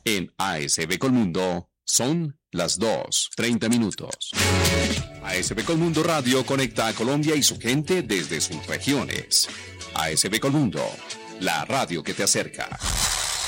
En ASB Colmundo son las 2:30. ASB Colmundo Radio conecta a Colombia y su gente desde sus regiones. ASB Colmundo, la radio que te acerca.